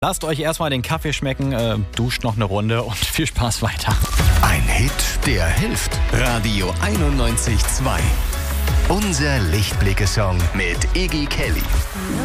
Lasst euch erstmal den Kaffee schmecken, duscht noch eine Runde und viel Spaß weiter. Ein Hit, der hilft. Radio 91.2. Unser Lichtblicke-Song mit Iggy Kelly.